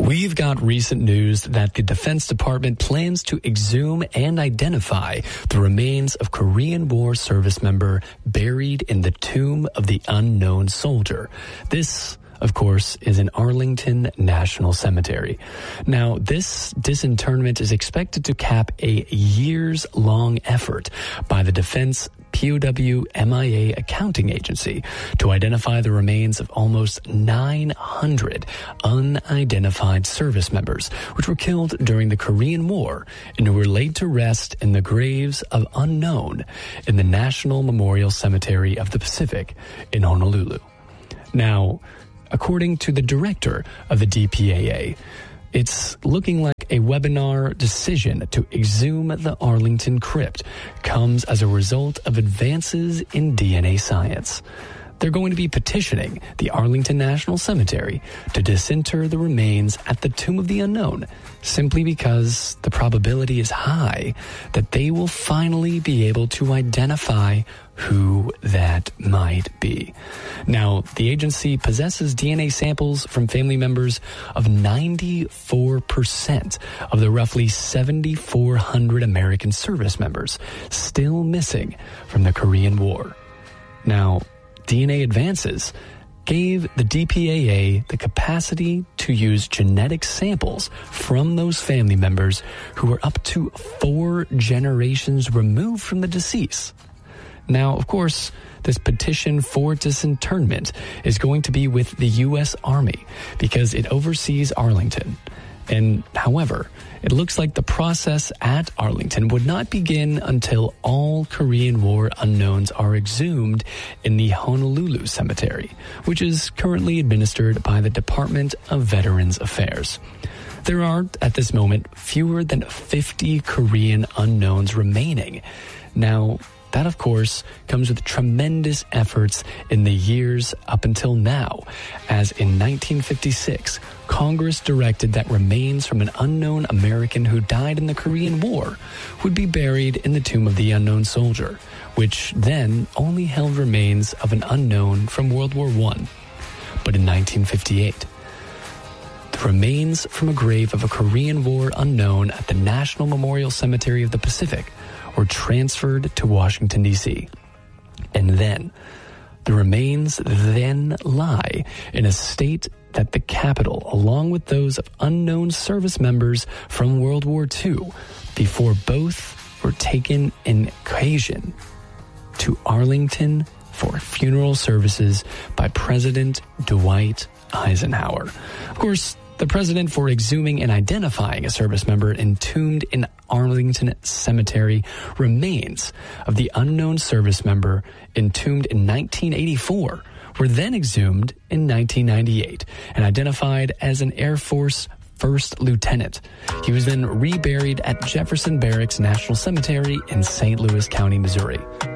We've got recent news that the Defense Department plans to exhume and identify the remains of Korean War service member buried in the Tomb of the Unknown Soldier. This, of course, is in Arlington National Cemetery. Now, this disinterment is expected to cap a years-long effort by the Defense POW MIA accounting agency to identify the remains of almost 900 unidentified service members, which were killed during the Korean War and who were laid to rest in the graves of unknown in the National Memorial Cemetery of the Pacific in Honolulu. Now, according to the director of the DPAA, it's looking like a webinar decision to exhume the Arlington crypt comes as a result of advances in DNA science. They're going to be petitioning the Arlington National Cemetery to disinter the remains at the Tomb of the Unknown, simply because the probability is high that they will finally be able to identify who that might be. Now, the agency possesses DNA samples from family members of 94% of the roughly 7,400 American service members still missing from the Korean War. Now, DNA advances gave the DPAA the capacity to use genetic samples from those family members who were up to 4 generations removed from the deceased. Now, of course, this petition for disinterment is going to be with the U.S. Army because it oversees Arlington. And however, it looks like the process at Arlington would not begin until all Korean War unknowns are exhumed in the Honolulu Cemetery, which is currently administered by the Department of Veterans Affairs. There are, at this moment, fewer than 50 Korean unknowns remaining. Now, that, of course, comes with tremendous efforts in the years up until now, as in 1956, Congress directed that remains from an unknown American who died in the Korean War would be buried in the Tomb of the Unknown Soldier, which then only held remains of an unknown from World War I. But in 1958, the remains from a grave of a Korean War unknown at the National Memorial Cemetery of the Pacific were transferred to Washington, D.C. And then, the remains then lie in a state that the Capitol, along with those of unknown service members from World War II, before both were taken in occasion to Arlington for funeral services by President Dwight Eisenhower. Of course, the president, for exhuming and identifying a service member entombed in Arlington Cemetery, remains of the unknown service member entombed in 1984 were then exhumed in 1998 and identified as an Air Force first lieutenant. He was then reburied at Jefferson Barracks National Cemetery in St. Louis County, Missouri.